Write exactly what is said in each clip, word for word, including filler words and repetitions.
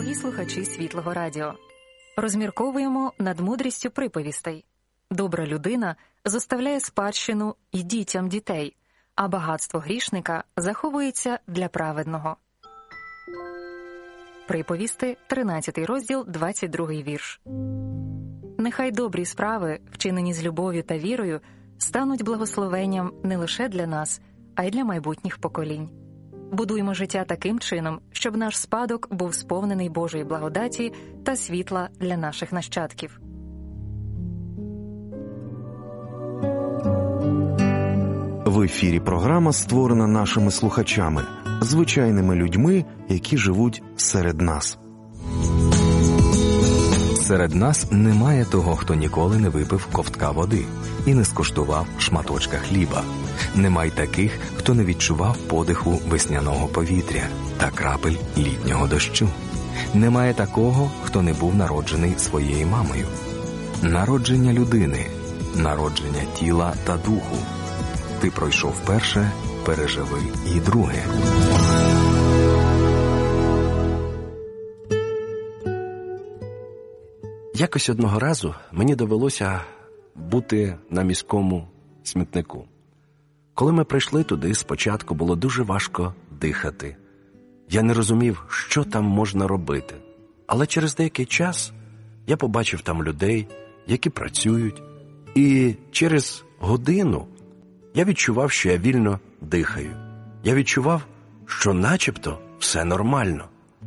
Дорогі слухачі Світлого Радіо, розмірковуємо над мудрістю приповістей. Добра людина зоставляє спадщину і дітям дітей, а багатство грішника заховується для праведного. Приповісти, тринадцятий розділ, двадцять другий вірш. Нехай добрі справи, вчинені з любов'ю та вірою, стануть благословенням не лише для нас, а й для майбутніх поколінь. Будуймо життя таким чином, щоб наш спадок був сповнений Божої благодаті та світла для наших нащадків. В ефірі програма, створена нашими слухачами, звичайними людьми, які живуть серед нас. Серед нас немає того, хто ніколи не випив ковтка води і не скуштував шматочка хліба. Немає таких, хто не відчував подиху весняного повітря та крапель літнього дощу. Немає такого, хто не був народжений своєю мамою. Народження людини, народження тіла та духу. Ти пройшов перше, переживи і друге. Якось одного разу мені довелося бути на міському смітнику. Коли ми прийшли туди, спочатку було дуже важко дихати. Я не розумів, що там можна робити. Але через деякий час я побачив там людей, які працюють, і через годину я відчував, що я вільно дихаю. Я відчував, що начебто все нормально.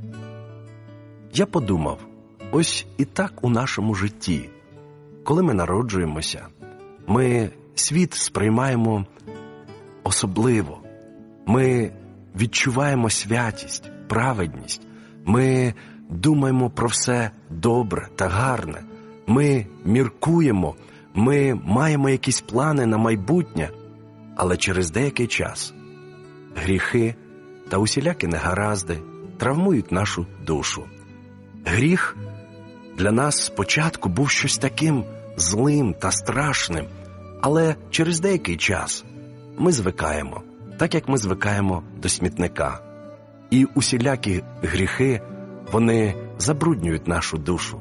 Я подумав, ось і так у нашому житті. Коли ми народжуємося, ми світ сприймаємо особливо. Ми відчуваємо святість, праведність. Ми думаємо про все добре та гарне. Ми міркуємо, ми маємо якісь плани на майбутнє. Але через деякий час гріхи та усілякі негаразди травмують нашу душу. Гріх для нас спочатку був щось таким злим та страшним, але через деякий час ми звикаємо, так як ми звикаємо до смітника. І усілякі гріхи, вони забруднюють нашу душу.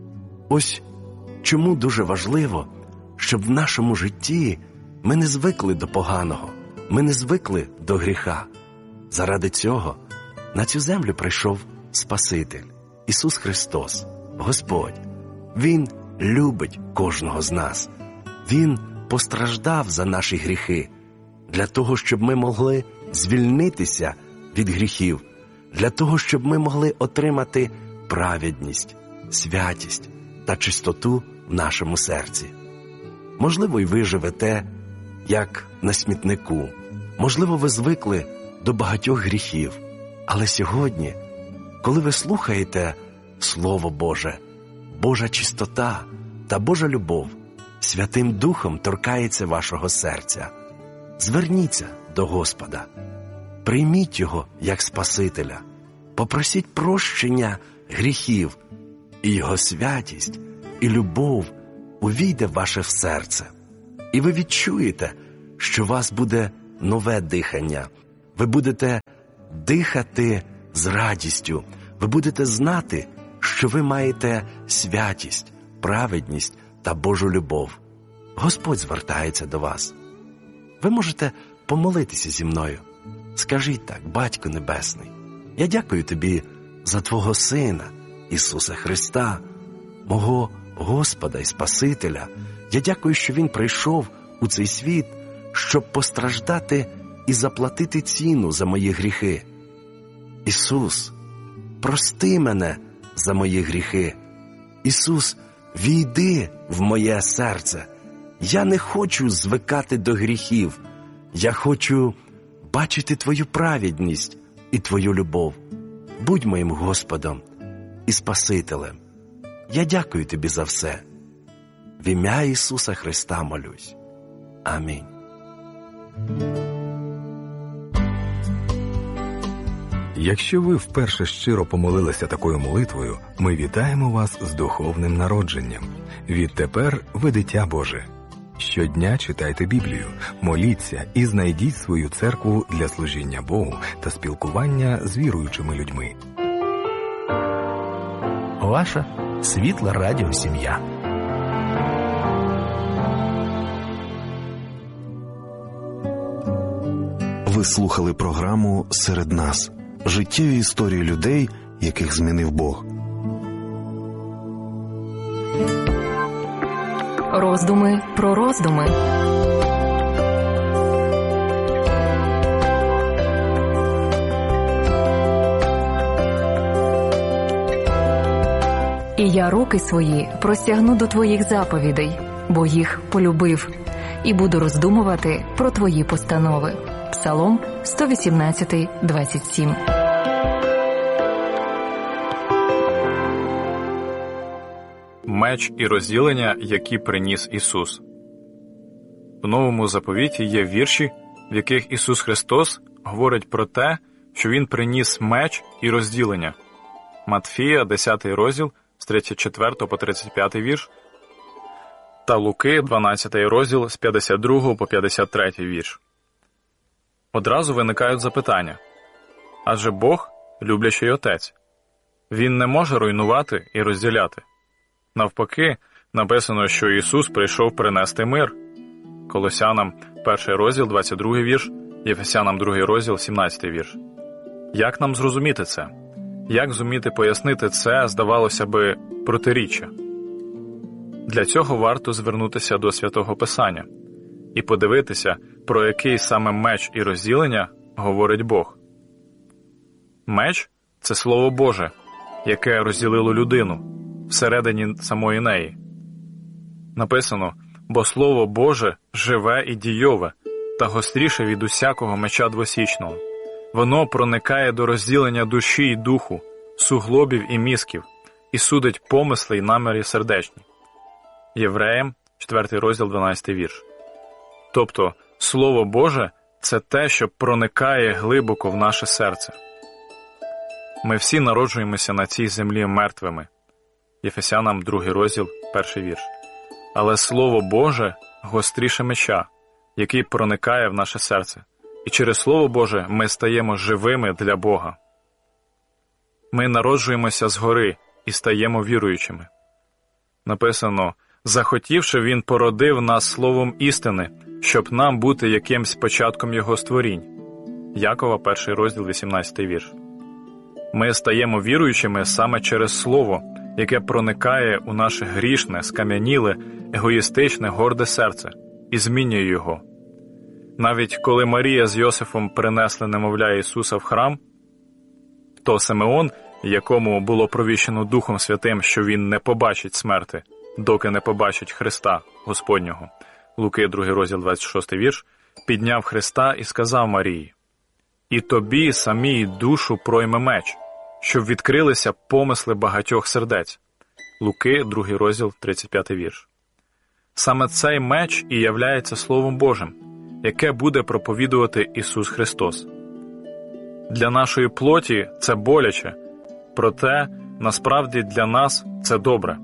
Ось чому дуже важливо, щоб в нашому житті ми не звикли до поганого, ми не звикли до гріха. Заради цього на цю землю прийшов Спаситель, Ісус Христос, Господь. Він любить кожного з нас. Він постраждав за наші гріхи, для того, щоб ми могли звільнитися від гріхів, для того, щоб ми могли отримати праведність, святість та чистоту в нашому серці. Можливо, і ви живете, як на смітнику. Можливо, ви звикли до багатьох гріхів. Але сьогодні, коли ви слухаєте Слово Боже, Божа чистота та Божа любов Святим Духом торкається вашого серця. Зверніться до Господа. Прийміть Його як Спасителя. Попросіть прощення гріхів, і Його святість і любов увійде в ваше серце. І ви відчуєте, що у вас буде нове дихання. Ви будете дихати з радістю. Ви будете знати, що ви маєте святість, праведність та Божу любов. Господь звертається до вас. Ви можете помолитися зі мною. Скажіть так: Батько Небесний, я дякую Тобі за Твого Сина, Ісуса Христа, мого Господа і Спасителя. Я дякую, що Він прийшов у цей світ, щоб постраждати і заплатити ціну за мої гріхи. Ісус, прости мене за мої гріхи. Ісус, війди в моє серце. Я не хочу звикати до гріхів. Я хочу бачити Твою праведність і Твою любов. Будь моїм Господом і Спасителем. Я дякую Тобі за все. В ім'я Ісуса Христа молюсь. Амінь. Якщо ви вперше щиро помолилися такою молитвою, ми вітаємо вас з духовним народженням. Відтепер ви дитя Боже. Щодня читайте Біблію, моліться і знайдіть свою церкву для служіння Богу та спілкування з віруючими людьми. ваша Світла Радіо Сім'я. Ви слухали програму «Серед нас» – життєві історії людей, яких змінив Бог. Роздуми про роздуми. І я руки свої простягну до твоїх заповідей, бо їх полюбив, і буду роздумувати про твої постанови. Псалом сто вісімнадцять, двадцять сім. Меч і розділення, які приніс Ісус. У Новому Заповіті є вірші, в яких Ісус Христос говорить про те, що Він приніс меч і розділення. Матфія, десятий розділ, з тридцять четвертого по тридцять п'ятий вірш, та Луки, дванадцятий розділ, з п'ятдесят другого по п'ятдесят третій вірш. Одразу виникають запитання. Адже Бог – люблячий Отець. Він не може руйнувати і розділяти. Навпаки, написано, що Ісус прийшов принести мир. Колосянам перший розділ, двадцять другий вірш, Єфесянам другий розділ, сімнадцятий вірш. Як нам зрозуміти це? Як зуміти пояснити це, здавалося би, протиріччя? Для цього варто звернутися до Святого Писання і подивитися, про який саме меч і розділення говорить Бог. Меч – це Слово Боже, яке розділило людину всередині самої неї. Написано, бо Слово Боже живе і дійове, та гостріше від усякого меча двосічного. Воно проникає до розділення душі й духу, суглобів і мізків, і судить помисли й наміри сердечні. Євреям, четвертий розділ, дванадцятий вірш. Тобто, Слово Боже – це те, що проникає глибоко в наше серце. Ми всі народжуємося на цій землі мертвими. Єфесянам другий розділ, перший вірш. Але Слово Боже гостріше меча, який проникає в наше серце. І через Слово Боже ми стаємо живими для Бога. Ми народжуємося згори і стаємо віруючими. Написано, захотівши, Він породив нас словом істини, щоб нам бути якимсь початком Його створінь. Якова, перший розділ, вісімнадцятий вірш. Ми стаємо віруючими саме через Слово, яке проникає у наше грішне, скам'яніле, егоїстичне, горде серце і змінює його. Навіть коли Марія з Йосифом принесли немовля Ісуса в храм, то Симеон, якому було провіщено Духом Святим, що він не побачить смерти, доки не побачить Христа Господнього, Луки, другий розділ, двадцять шостий вірш, підняв Христа і сказав Марії: «І тобі самій душу пройме меч, щоб відкрилися помисли багатьох сердець». Луки, другий розділ, тридцять п'ятий вірш. Саме цей меч і являється Словом Божим, яке буде проповідувати Ісус Христос. Для нашої плоті це боляче, проте насправді для нас це добре.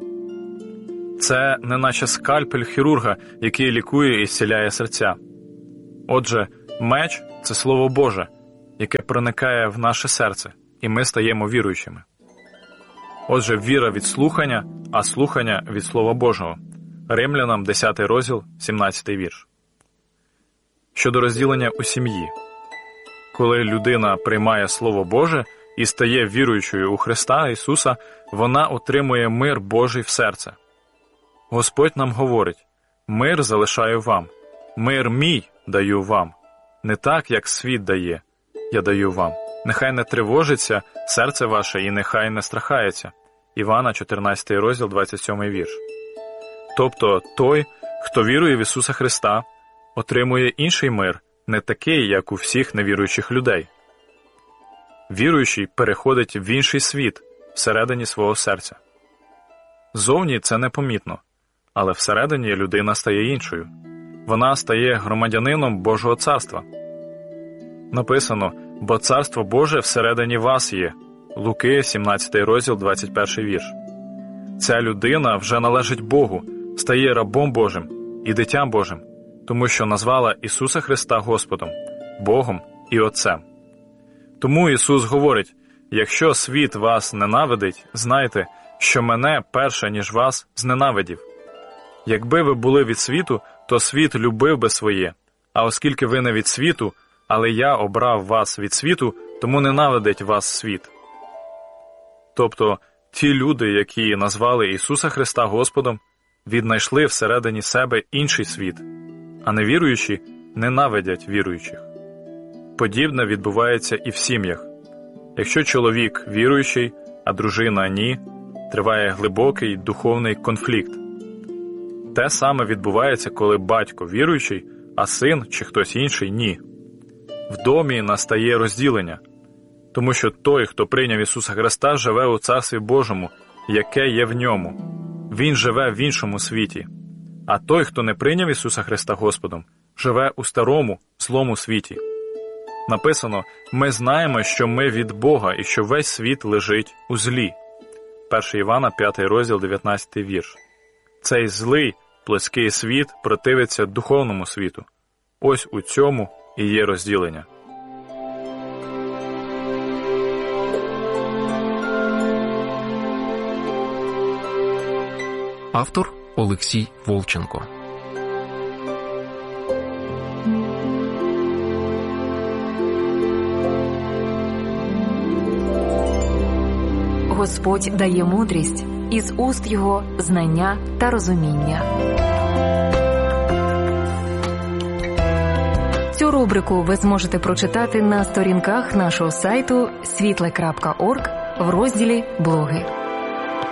Це не наче скальпель хірурга, який лікує і зціляє серця. Отже, меч – це Слово Боже, яке проникає в наше серце, і ми стаємо віруючими. Отже, віра від слухання, а слухання від Слова Божого. Римлянам, десятий розділ, сімнадцятий вірш. Щодо розділення у сім'ї. Коли людина приймає Слово Боже і стає віруючою у Христа Ісуса, вона отримує мир Божий в серце. Господь нам говорить: «Мир залишаю вам, мир мій даю вам, не так, як світ дає, я даю вам. Нехай не тривожиться серце ваше і нехай не страхається». Івана, чотирнадцятий розділ, двадцять сьомий вірш. Тобто той, хто вірує в Ісуса Христа, отримує інший мир, не такий, як у всіх невіруючих людей. Віруючий переходить в інший світ, всередині свого серця. Зовні це непомітно, але всередині людина стає іншою. Вона стає громадянином Божого царства. Написано: «Бо царство Боже всередині вас є». Луки, сімнадцятий розділ, двадцять перший вірш. Ця людина вже належить Богу, стає рабом Божим і дитям Божим, тому що назвала Ісуса Христа Господом, Богом і Отцем. Тому Ісус говорить: Якщо світ вас ненавидить, знайте, що мене перше, ніж вас, зненавидів. Якби ви були від світу, то світ любив би своє. А оскільки ви не від світу, але я обрав вас від світу, тому ненавидить вас світ. Тобто, ті люди, які назвали Ісуса Христа Господом, віднайшли всередині себе інший світ, а невіруючі ненавидять віруючих. Подібне відбувається і в сім'ях. Якщо чоловік віруючий, а дружина ні, триває глибокий духовний конфлікт. Те саме відбувається, коли батько віруючий, а син чи хтось інший – ні. В домі настає розділення, тому що той, хто прийняв Ісуса Христа, живе у Царстві Божому, яке є в ньому. Він живе в іншому світі. А той, хто не прийняв Ісуса Христа Господом, живе у старому, злому світі. Написано, ми знаємо, що ми від Бога і що весь світ лежить у злі. перше Івана, п'ятий розділ, дев'ятнадцятий вірш. Цей злий, плотський світ противиться духовному світу. Ось у цьому і є розділення. Автор Олексій Волченко. Господь дає мудрість, із уст Його знання та розуміння. Цю рубрику ви зможете прочитати на сторінках нашого сайту світле крапка орг в розділі «Блоги».